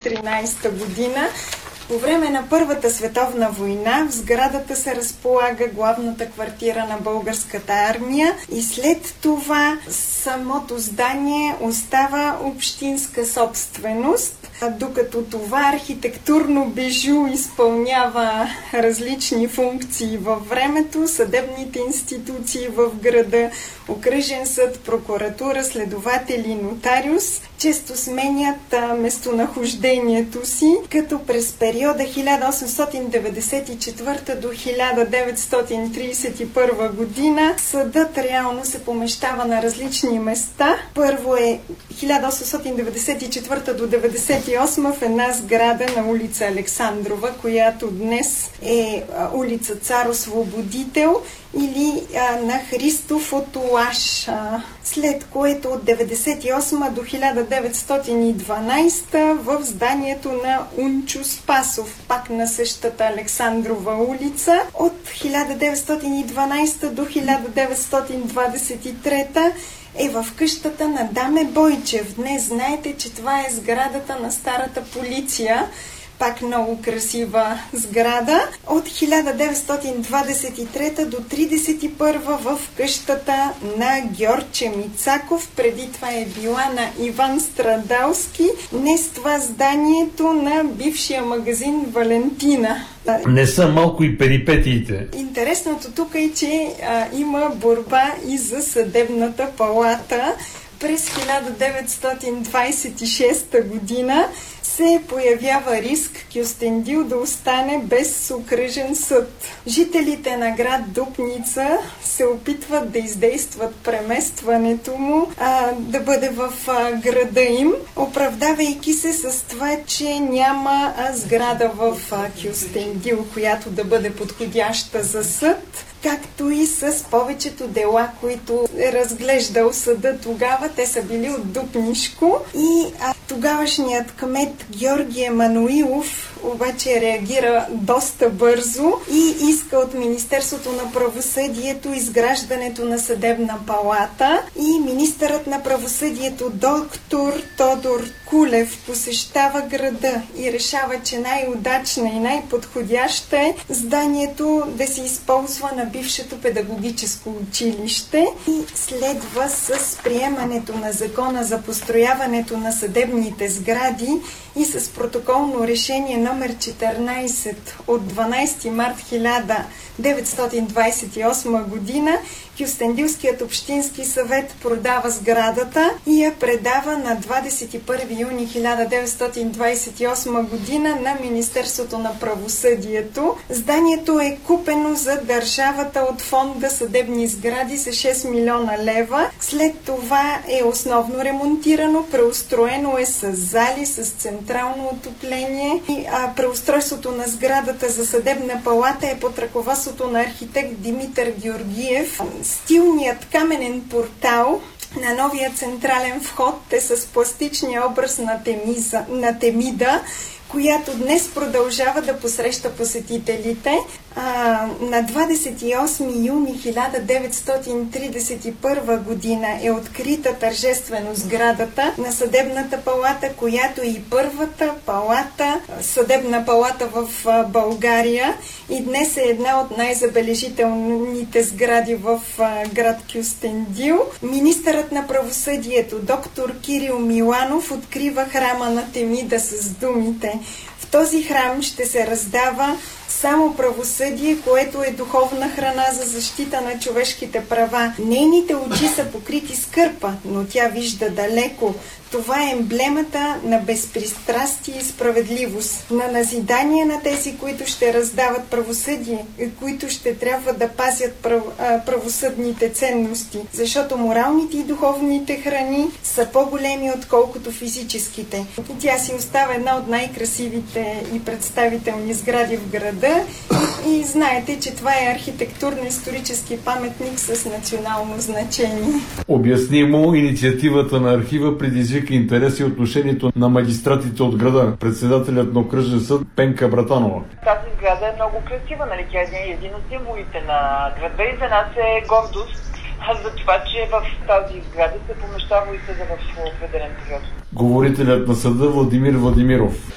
1913 година. По време на Първата световна война в сградата се разполага главната квартира на българската армия и след това самото здание остава общинска собственост, докато това архитектурно бижу изпълнява различни функции във времето, съдебните институции в града, окръжен съд, прокуратура, следователи, нотариус, често сменят местонахождението си, като през периода 1894 до 1931 година съдът реално се помещава на различни места. Първо е 1894 до 1998 в една сграда на улица Александрова, която днес е улица Цар Освободител, или на Христов Отолаш, след което от 1998 до 1912 в зданието на Унчо Спасов, пак на същата Александрова улица, от 1912 до 1923 е в къщата на Даме Бойчев. Днес знаете, че това е сградата на старата полиция. Пак много красива сграда. От 1923 до 1931 в къщата на Георче Мицаков. Преди това е била на Иван Страдалски. Днес това зданието на бившия магазин Валентина. Не са малко и перипетиите. Интересното тук е, че има борба и за съдебната палата. През 1926 година се появява риск Кюстендил да остане без окръжен съд. Жителите на град Дупница се опитват да издействат преместването му да бъде в града им, оправдавайки се с това, че няма сграда в Кюстендил, която да бъде подходяща за съд, както и с повечето дела, които е разглеждал съда тогава. Те са били от Дупнишко и тогавашният кмет Георги Емануилов обаче реагира доста бързо и иска от Министерството на правосъдието изграждането на съдебна палата, и министърът на правосъдието доктор Тодор Кулев посещава града и решава, че най-удачна и най-подходяща е зданието да се използва на бившето педагогическо училище, и следва с приемането на закона за построяването на съдебните сгради и с протоколно решение номер 14 от 12 март 1928 година Кюстендилският общински съвет продава сградата и я предава на 21 юни 1928 година на Министерството на правосъдието. Зданието е купено за държавата от фонда съдебни сгради за 6 милиона лева. След това е основно ремонтирано, преустроено е с зали, с централно отопление, и преустройството на сградата за съдебна палата е под ръководството на архитект Димитър Георгиев. Стилният каменен портал на новия централен вход е с пластичния образ на Темида, която днес продължава да посреща посетителите. На 28 юни 1931 година е открита тържествено сградата на съдебната палата, която е и първата съдебна палата в България, и днес е една от най-забележителните сгради в град Кюстендил. Министърът на правосъдието доктор Кирил Миланов открива храма на Темида с думите: в този храм ще се раздава само правосъдие, което е духовна храна за защита на човешките права. Нейните очи са покрити с кърпа, но тя вижда далеко. Това е емблемата на безпристрастие и справедливост. На назидание на тези, които ще раздават правосъдие, които ще трябва да пазят правосъдните ценности, защото моралните и духовните храни са по-големи, отколкото физическите. И тя си остава една от най-красивите и представителни сгради в града. И знаете, че това е архитектурно-исторически паметник с национално значение. Обяснимо, инициативата на архива предизвика интерес и отношението на магистратите от града. Председателят на окръжен съд Пенка Братанова. Тази сграда е много красива, нали? Тя е един от символите на града и за нас е гордост за това, че в тази сграда се помещава и съда в определен период. Говорителят на съда Владимир Владимиров.